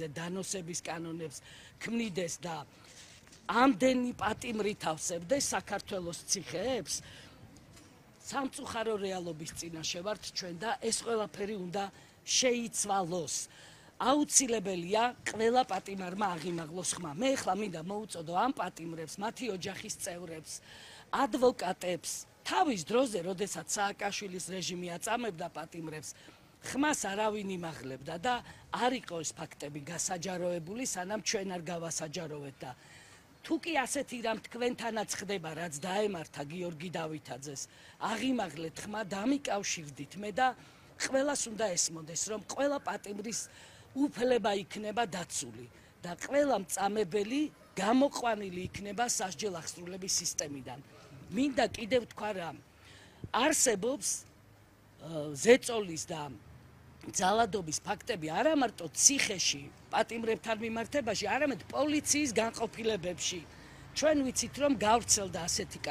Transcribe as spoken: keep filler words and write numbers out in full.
დანოსების კანონებს ქმნიდეს და ამდენი პატიმრით ავსებდეს საქართველოს ციხეებს, სამწუხარო რეალობის წინაშე ვართ ჩვენ და ეს ყველაფერი უნდა შეიცვალოს. აუცილებელია ყველა პატიმარმა აღიმაღლოს ხმა. მე ახლა მინდა მოუწოდო ამ პატიმრებს, მათი ოჯახის წევრებს, ადვოკატებს, თავის დროზე, როდესაც სააკაშვილის რეჟიმი აწამებდა პატიმრებს, ხმას არავინ იმაღლებდა და არ იყო ეს ფაქტები გასაჯაროებული, სანამ ჩვენ არ გავასაჯაროვეთ და თუ კი ასეთი რამ თქვენთანაც ხდება, რაც დაემართა გიორგი დავითაძეს, აღიმაღლეთ ხმა, დამიკავშირდით მე და ყველას უნდა ესმოდეს, რომ ყველა პატიმრის უფლება იქნება დაცული და ყველა მწამებელი გამოყვანილი იქნება სასჯელ აღსრულების სისტემიდან. მინდა კიდევ თქვა რა, არსებობს ზეწოლის და ძალადობის ფაქტები არა მარტო ციხეში, პატიმრებთან მიმართებაში, არამედ პოლიციის განყოფილებებში. ჩვენ ვიცით, რომ გავრცელდა ასეთი